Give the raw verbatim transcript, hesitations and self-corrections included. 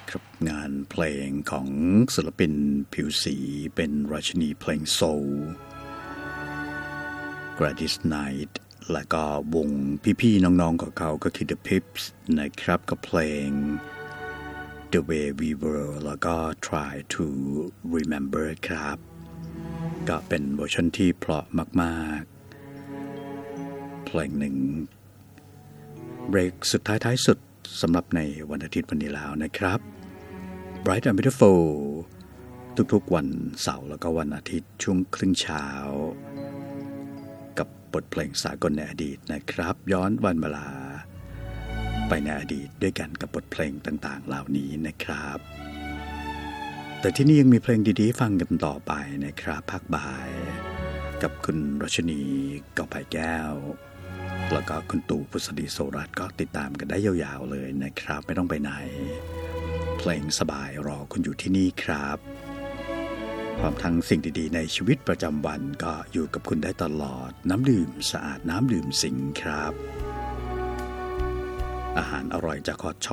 ครับงานเพลงของศิลปินผิวสีเป็นราชินีเพลงโซล Gladys Knight และก็วงพี่ๆน้องๆของเขาก็คือ The Pips นะครับกับเพลง The Way We Were แล้วก็ Try to Remember ครับก็เป็นเวอร์ชันที่เพราะมากๆเพลงหนึ่งเบรกสุดท้ายท้ายสุดสำหรับในวันอาทิตย์วันนี้แล้วนะครับ Bright and Beautiful ทุกๆวันเสาร์แล้วก็วันอาทิตย์ช่วงครึ่งเช้ากับบทเพลงสากลในอดีตนะครับย้อนวันเวลาไปในอดีตด้วยกันกับบทเพลงต่างๆเหล่านี้นะครับแต่ที่นี่ยังมีเพลงดีๆฟังกันต่อไปนะครับภาคบ่ายกับคุณรัชนีกอบไผ่แก้วแล้วก็คุณตู่พุษดีโสรัตน์ก็ติดตามกันได้ยาวๆเลยนะครับไม่ต้องไปไหนเพลงสบายรอคุณอยู่ที่นี่ครับพร้อมทั้งสิ่งดีๆในชีวิตประจำวันก็อยู่กับคุณได้ตลอดน้ำดื่มสะอาดน้ำดื่มสิงครับอาหารอร่อยจากฮอตช็อป